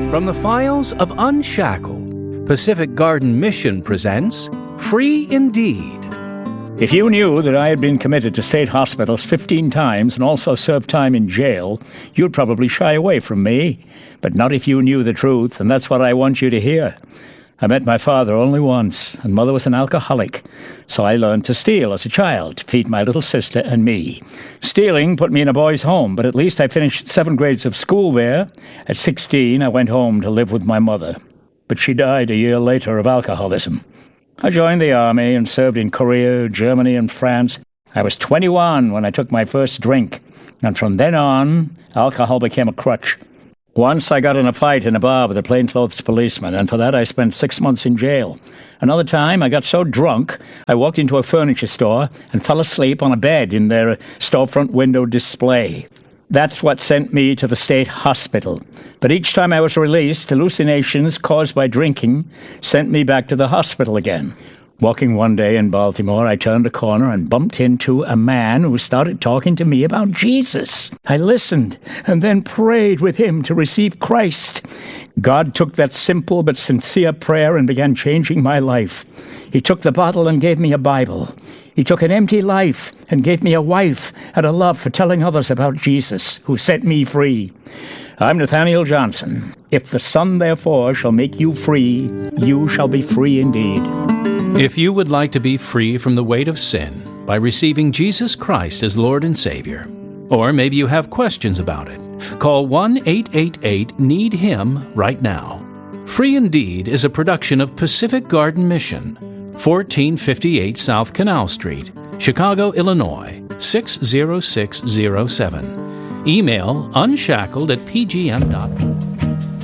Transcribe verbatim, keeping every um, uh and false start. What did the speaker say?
From the files of Unshackled, Pacific Garden Mission presents Free Indeed. If you knew that I had been committed to state hospitals fifteen times and also served time in jail, you'd probably shy away from me. But not if you knew the truth, and that's what I want you to hear. I met my father only once, and mother was an alcoholic. So I learned to steal as a child to feed my little sister and me. Stealing put me in a boys' home, but at least I finished seven grades of school there. At sixteen, I went home to live with my mother. But she died a year later of alcoholism. I joined the army and served in Korea, Germany, and France. I was twenty-one when I took my first drink, and from then on, alcohol became a crutch. Once I got in a fight in a bar with a plainclothes policeman, and for that I spent six months in jail. Another time, I got so drunk, I walked into a furniture store and fell asleep on a bed in their storefront window display. That's what sent me to the state hospital. But each time I was released, hallucinations caused by drinking sent me back to the hospital again. Walking one day in Baltimore, I turned a corner and bumped into a man who started talking to me about Jesus. I listened and then prayed with him to receive Christ. God took that simple but sincere prayer and began changing my life. He took the bottle and gave me a Bible. He took an empty life and gave me a wife and a love for telling others about Jesus, who set me free. I'm Nathaniel Johnson. If the Son, therefore, shall make you free, you shall be free indeed. If you would like to be free from the weight of sin by receiving Jesus Christ as Lord and Savior, or maybe you have questions about it, call one eight eight eight need him right now. Free Indeed is a production of Pacific Garden Mission, fourteen fifty-eight South Canal Street, Chicago, Illinois, six zero six zero seven. Email unshackled at p g m dot org.